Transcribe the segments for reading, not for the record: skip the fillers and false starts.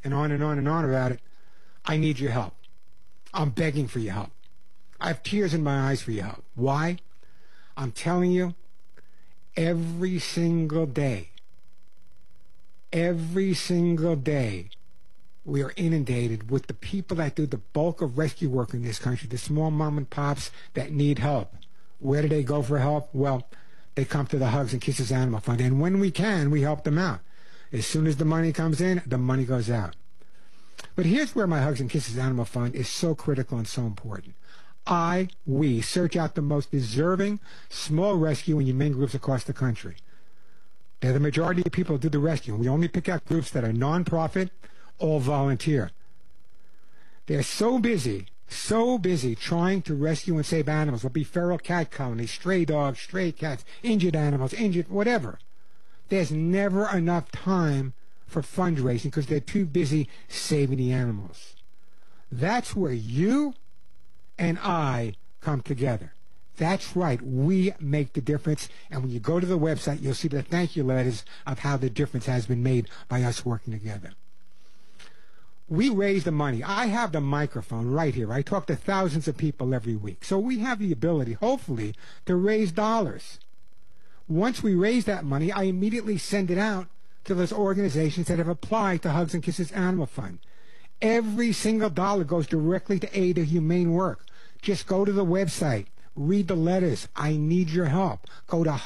and on and on and on about it. I need your help. I'm begging for your help. I have tears in my eyes for your help. Why? I'm telling you, every single day, we are inundated with the people that do the bulk of rescue work in this country, the small mom and pops that need help. Where do they go for help? Well, they come to the Hugs and Kisses Animal Fund, and when we can, we help them out. As soon as the money comes in, the money goes out. But here's where my Hugs and Kisses Animal Fund is so critical and so important. We search out the most deserving small rescue and humane groups across the country. They're the majority of people who do the rescue. We only pick out groups that are nonprofit, all volunteer. They're so busy trying to rescue and save animals. It'll be feral cat colonies, stray dogs, stray cats, injured animals, whatever. There's never enough time for fundraising because they're too busy saving the animals. That's where you and I come together. That's right. We make the difference. And when you go to the website, you'll see the thank you letters of how the difference has been made by us working together. We raise the money. I have the microphone right here. I talk to thousands of people every week. So we have the ability, hopefully, to raise dollars. Once we raise that money, I immediately send it out to those organizations that have applied to Hugs and Kisses Animal Fund. Every single dollar goes directly to aid of humane work. Just go to the website. Read the letters. I need your help. Go to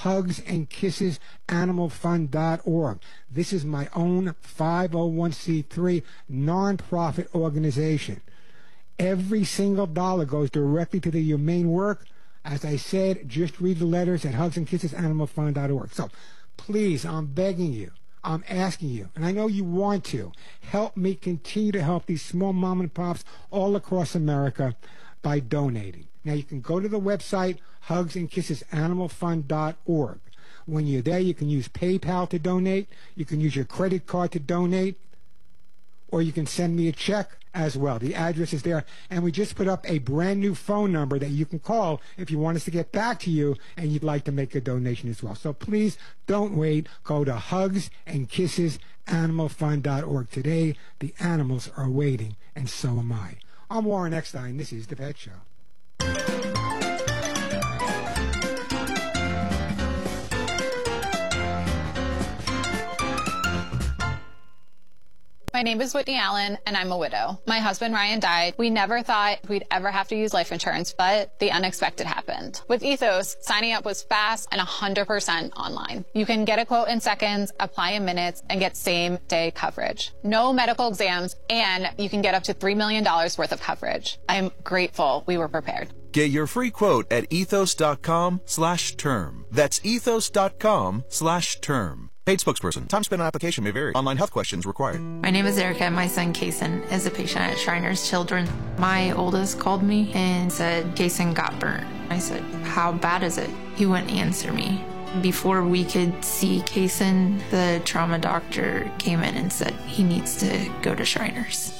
hugsandkissesanimalfund.org. This is my own 501c3 nonprofit organization. Every single dollar goes directly to the humane work. As I said, just read the letters at hugsandkissesanimalfund.org. So please, I'm begging you. I'm asking you, and I know you want to, help me continue to help these small mom and pops all across America by donating. Now, you can go to the website, hugsandkissesanimalfund.org. When you're there, you can use PayPal to donate. You can use your credit card to donate. Or you can send me a check as well. The address is there. And we just put up a brand new phone number that you can call if you want us to get back to you and you'd like to make a donation as well. So please don't wait. Go to hugsandkissesanimalfund.org today. The animals are waiting, and so am I. I'm Warren Eckstein. This is The Pet Show. My name is Whitney Allen, and I'm a widow. My husband, Ryan, died. We never thought we'd ever have to use life insurance, but the unexpected happened. With Ethos, signing up was fast and 100% online. You can get a quote in seconds, apply in minutes, and get same-day coverage. No medical exams, and you can get up to $3 million worth of coverage. I'm grateful we were prepared. Get your free quote at ethos.com/term. That's ethos.com/term. Paid spokesperson. Time spent on application may vary. Online health questions required. My name is Erica. My son, Kason, is a patient at Shriners Children. My oldest called me and said, Kason got burnt. I said, how bad is it? He wouldn't answer me. Before we could see Kason, the trauma doctor came in and said he needs to go to Shriners.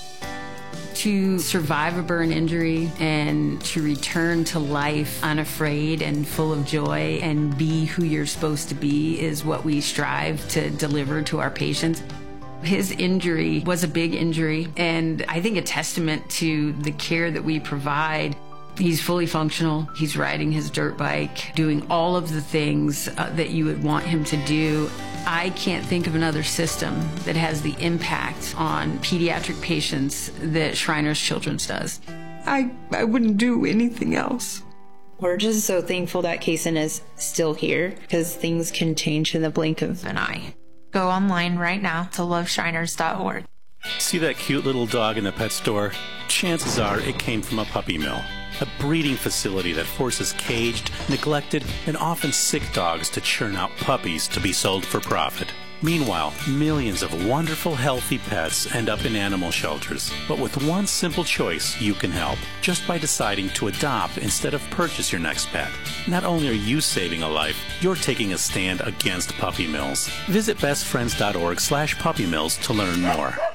To survive a burn injury and to return to life unafraid and full of joy and be who you're supposed to be is what we strive to deliver to our patients. His injury was a big injury, and I think a testament to the care that we provide. He's fully functional. He's riding his dirt bike, doing all of the things that you would want him to do. I can't think of another system that has the impact on pediatric patients that Shriners Children's does. I wouldn't do anything else. We're just so thankful that Kason is still here because things can change in the blink of an eye. Go online right now to loveshriners.org. See that cute little dog in the pet store? Chances are it came from a puppy mill. A breeding facility that forces caged, neglected, and often sick dogs to churn out puppies to be sold for profit. Meanwhile, millions of wonderful, healthy pets end up in animal shelters. But with one simple choice, you can help, just by deciding to adopt instead of purchase your next pet. Not only are you saving a life, you're taking a stand against puppy mills. Visit bestfriends.org/puppymills to learn more.